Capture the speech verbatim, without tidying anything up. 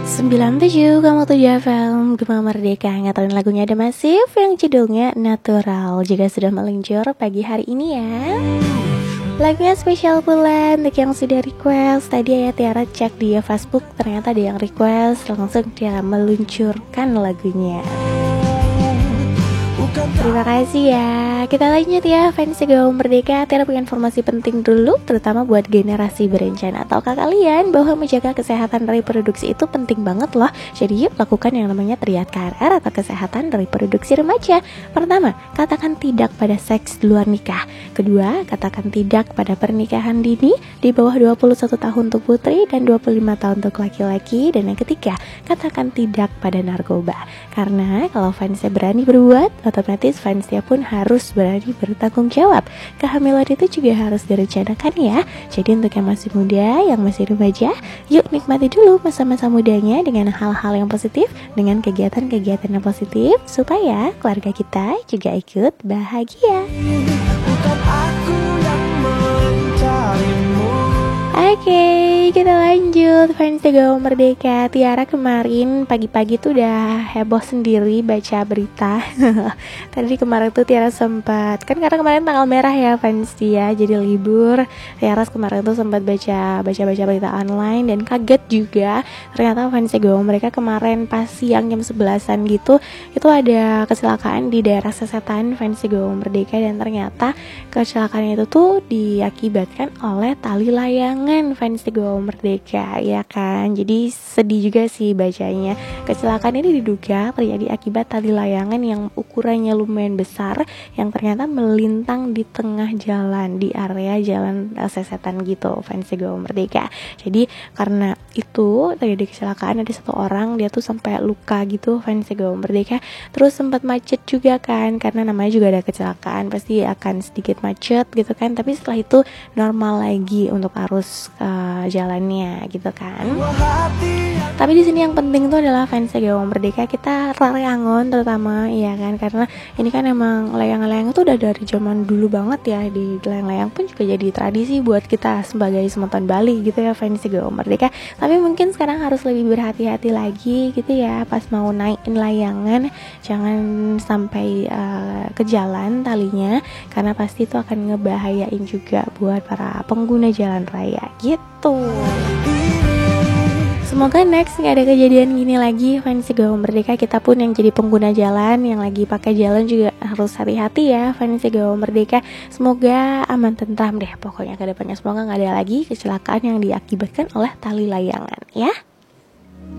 sembilan tujuh kamu tujuh F M Gema Merdeka ngatakan lagunya ada Masif yang judulnya Natural juga sudah meluncur pagi hari ini ya. Lagunya spesial pula untuk yang sudah request. Tadi ya Tiara cek di Facebook, ternyata ada yang request, langsung Tiara meluncurkan lagunya. Terima kasih ya. Kita lanjut ya fans Gema Merdeka. Tiara punya informasi penting dulu, terutama buat generasi berencana. Tahukah kalian bahwa menjaga kesehatan reproduksi itu penting banget loh. Jadi yuk lakukan yang namanya triad K R R atau kesehatan reproduksi remaja. Pertama, katakan tidak pada seks di luar nikah. Kedua, katakan tidak pada pernikahan dini di bawah dua puluh satu tahun untuk putri dan dua puluh lima tahun untuk laki-laki. Dan yang ketiga, katakan tidak pada narkoba. Karena kalau fansnya berani berbuat, otomatis fansnya pun harus berani bertanggung jawab. Kehamilan itu juga harus direncanakan ya. Jadi untuk yang masih muda, yang masih remaja, yuk nikmati dulu masa-masa mudanya dengan hal-hal yang positif, dengan kegiatan-kegiatan yang positif, supaya keluarga kita juga ikut bahagia. Bukan aku yang mencarimu. Oke, kita lanjut fans Gema Merdeka. Tiara kemarin pagi-pagi tuh udah heboh sendiri baca berita. Tadi kemarin tuh Tiara sempat, kan karena kemarin tanggal merah ya fans dia, jadi libur. Tiara kemarin tuh sempat baca baca-baca berita online dan kaget juga. Ternyata fans Gema mereka kemarin pas siang jam sebelasan gitu, itu ada kecelakaan di daerah Sesetan fans Gema Merdeka, dan ternyata kecelakaan itu tuh diakibatkan oleh tali layangan fans Gema Merdeka ya kan. Jadi sedih juga sih bacanya. Kecelakaan ini diduga terjadi akibat tali layangan yang ukurannya lumayan besar yang ternyata melintang di tengah jalan, di area jalan Sesetan gitu fans Gema Merdeka. Jadi karena itu terjadi kecelakaan, ada satu orang dia tuh sampai luka gitu fans Gema Merdeka. Terus sempat macet juga kan, karena namanya juga ada kecelakaan pasti akan sedikit macet gitu kan. Tapi setelah itu normal lagi untuk arus uh, jalannya gitu kan. Tapi di sini yang penting itu adalah fans Gema Merdeka kita layangan terutama ya kan, karena ini kan emang layang-layang itu udah dari zaman dulu banget ya. Di layang-layang pun juga jadi tradisi buat kita sebagai semeton Bali gitu ya fans Gema Merdeka. Tapi mungkin sekarang harus lebih berhati-hati lagi gitu ya pas mau naikin layangan, jangan sampai uh, ke jalan talinya, karena pasti itu akan ngebahayain juga buat para pengguna jalan raya gitu. Semoga next gak ada kejadian gini lagi fans Gema Merdeka. Kita pun yang jadi pengguna jalan, yang lagi pakai jalan juga harus hati-hati ya fans Gema Merdeka. Semoga aman tentram deh pokoknya ke depannya. Semoga gak ada lagi kecelakaan yang diakibatkan oleh tali layangan ya.